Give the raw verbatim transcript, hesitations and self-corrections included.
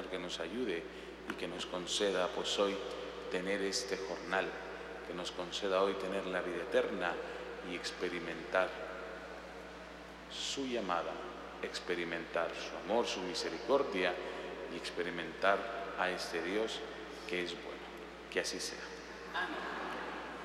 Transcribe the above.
Señor, que nos ayude y que nos conceda pues hoy tener este jornal, que nos conceda hoy tener la vida eterna y experimentar su llamada, experimentar su amor, su misericordia y experimentar a este Dios que es bueno. Que así sea. Amén.